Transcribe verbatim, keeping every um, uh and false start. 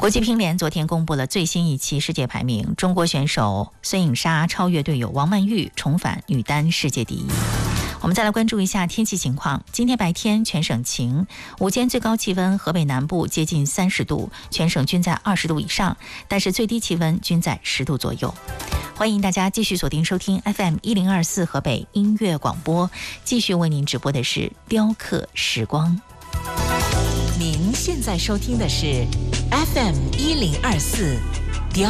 国际乒联昨天公布了最新一期世界排名，中国选手孙颖莎超越队友王曼玉，重返女单世界第一。我们再来关注一下天气情况。今天白天全省晴，午间最高气温河北南部接近三十度，全省均在二十度以上，但是最低气温均在十度左右。欢迎大家继续锁定收听 F M 一零二四河北音乐广播，继续为您直播的是雕刻时光。 您现在收听的是 F M 一零二四